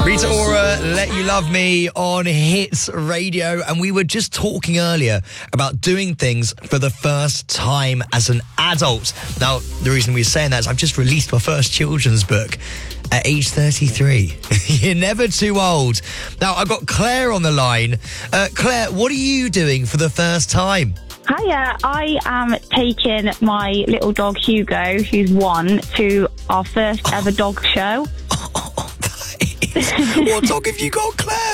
Rita Ora, Let You Love Me on Hits Radio. And we were just talking earlier about doing things for the first time as an adult. Now, the reason we're saying that is I've just released my first children's book at age 33. You're never too old. Now, I've got Claire on the line. Claire, what are you doing for the first time? Hiya, I am taking my little dog Hugo, who's 1, to our first ever dog show. What dog have you got, Claire?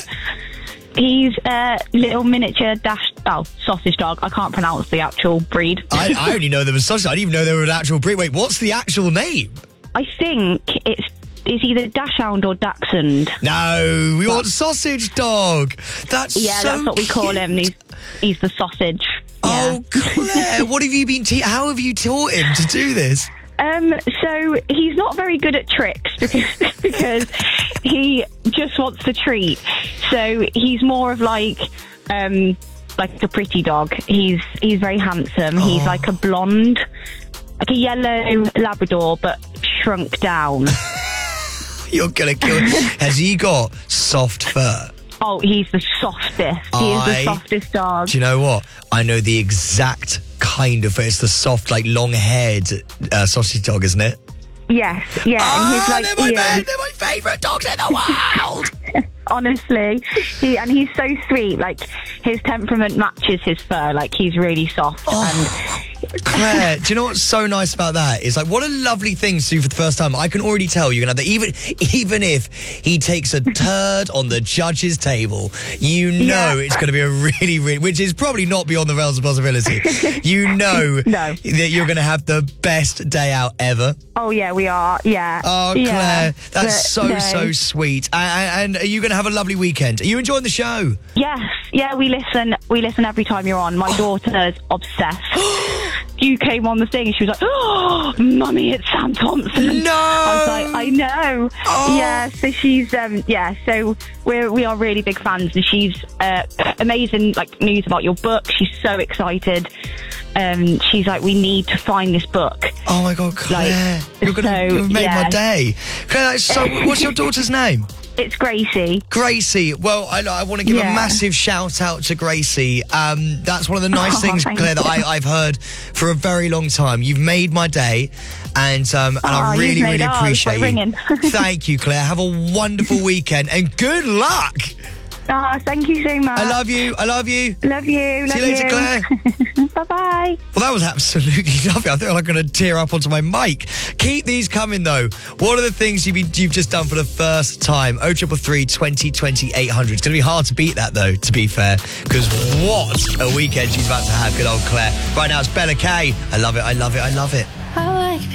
He's a little miniature sausage dog. I can't pronounce the actual breed. I only know there was sausage. I didn't even know there were an actual breed. Wait, what's the actual name? I think it's either Dachshund or Dachshund. No, we want sausage dog. That's that's what we call him. He's the sausage. Oh, Claire, what have you been? How have you taught him to do this? So he's not very good at tricks because he just wants the treat. So he's more of like a pretty dog. He's very handsome. Oh. He's like a blonde, like a yellow Labrador, but shrunk down. You're gonna kill him. Has he got soft fur? Oh, he's the softest. He is the softest dog. Do you know what? I know the exact kind of fur. It's the soft, like long-haired sausage dog, isn't it? Yes, yeah. And he's like, they're my favourite dogs in the world. Honestly, he's so sweet. Like, his temperament matches his fur. Like, he's really soft. Claire, do you know what's so nice about that? It's like, what a lovely thing to do for the first time. I can already tell you're going to have that. Even if he takes a turd on the judge's table, you know it's going to be a really, really, which is probably not beyond the realms of possibility. You know that you're going to have the best day out ever. Oh, yeah, we are. Yeah. Oh, Claire, that's so sweet. And are you going to have a lovely weekend? Are you enjoying the show? Yes. Yeah, we listen every time you're on. My daughter's obsessed. You came on the thing and she was like, "Oh, Mummy, it's Sam Thompson." No! I was like, I know. Oh. Yeah, so she's, so we are really big fans, and she's amazing, like, news about your book. She's so excited. She's like, we need to find this book. Oh my God, Claire. You've made my day. Claire, that's so, what's your daughter's name? It's Gracie. Gracie. Well, I want to give a massive shout out to Gracie. That's one of the nice things, Claire, that I've heard for a very long time. You've made my day, and I really, really appreciate you. Thank you, Claire. Have a wonderful weekend, and good luck. Oh, thank you so much. I love you. I love you. Love you. See you later, Claire. Bye-bye. Well, that was absolutely lovely. I think I'm going to tear up onto my mic. Keep these coming, though. What are the things you've just done for the first time? 0333 20 20 800. It's going to be hard to beat that, though, to be fair, because what a weekend she's about to have, good old Claire. Right now, it's Bella K. I love it. I love it. I love it.